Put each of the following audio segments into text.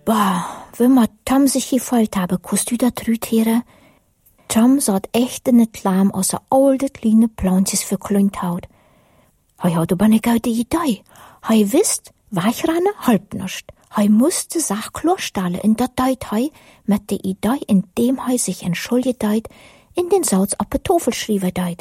wenn man Tom sich gefolgt habe, kannst du da drüt hören? Tom saht echt in het Lamm aus der alte kleine Plantjes verklünt haut. Hij had aber ne gute Idee. Hij wist, wegrennen halb nicht. Hij musste sich klarstellen, in dat deut hij mit der Idee, indem hij sich entschuldigt deut, in den Satz auf die Tafel schrieben deut.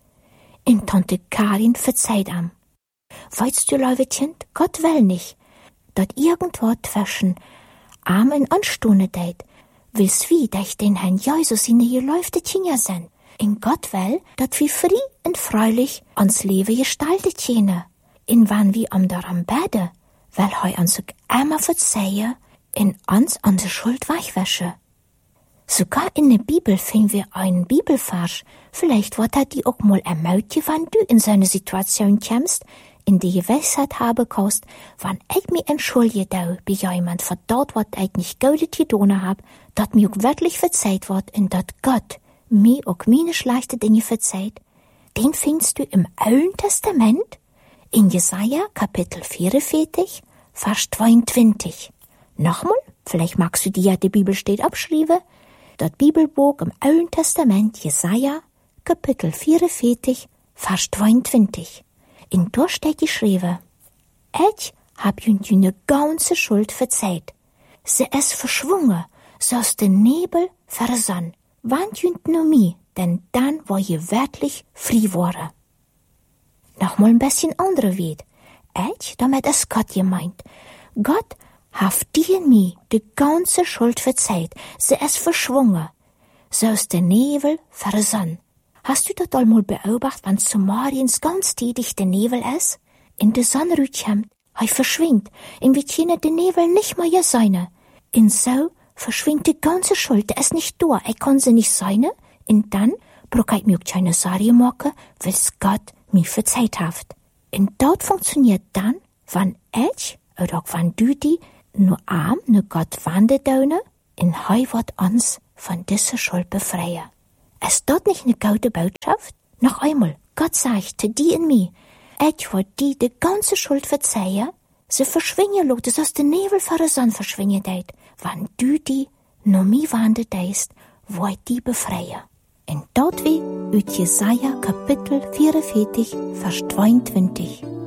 In Tante Karin verzeiht ihm. Weißt du, liebe Kind, Gott will nicht, dat irgendwo zwischen Arm und Anstunde deut, willst wie, dass den Herrn Jesus in die geläufte Kinder sind. In Gott will, dat wir frei und freilich ans Leben gestaltet jene. In wann wir daran beten, will er uns auch immer verzeihen und uns unsere Schuld wegwäsche. Sogar in der Bibel finden wir einen Bibelvers. Vielleicht wird er die auch mal ermutigt, wenn du in so eine Situation kommst, in die Gewissheit haben kannst, wenn ich mich entschuldige bei jemand für dort, was ich nicht gut getan habe, dat mir auch wirklich verzeiht wird und dat Gott mir auch meine schlechten Dinge verzeiht. Den findest du im Alten Testament, in Jesaja Kapitel 44, Vers 22. Nochmal, vielleicht magst du dir ja die Bibel steht abschreiben, das Bibelbuch im Alten Testament, Jesaja Kapitel 44, Vers 22. In dort steht geschrieben, ich hab ihnen die ganze Schuld verzeiht. Sie ist verschwungen, so aus dem Nebel versann. Wann jünt nur mir, denn dann war je wirklich frei worden. Nochmal ein bisschen andere Welt. Ich, damit ist Gott gemeint. Gott hat dir und mir die ganze Schuld verzeiht. Sie ist verschwungen, so aus dem Nebel versann. Hast du das einmal beobachtet, wenn zu Mariens ganz tätig der Nebel ist? In der Sonne kommt, er verschwindet, in wie keine der Nebel nicht mehr seine. Und so verschwindet die ganze Schuld, der ist nicht da, kann sie nicht seine. Und dann braucht ich mir auch keine Sorge machen, weil Gott mir verzeiht hat. Und das funktioniert dann, wenn ich, oder auch wenn du die, nur arm, nur Gott wandert, und er wird uns von dieser Schuld befreien. Ist das nicht eine gute Botschaft? Noch einmal, Gott sagt zu dir und mir, ich will dir die ganze Schuld verzeihen, sie verschwingen lassen, das aus dem Nebel vor der Sonne verschwingen deit. Wenn du die nur mir wandert deist, will ich die befreien. Und dort wie, aus Jesaja Kapitel 44, Vers 22.